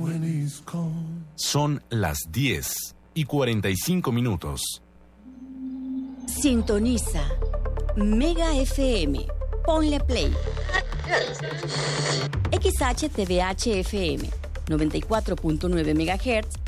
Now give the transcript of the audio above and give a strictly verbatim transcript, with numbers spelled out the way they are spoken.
Son las diez y cuarenta y cinco minutos. Sintoniza Mega F M. Ponle play. X H T V H F M noventa y cuatro punto nueve megahertz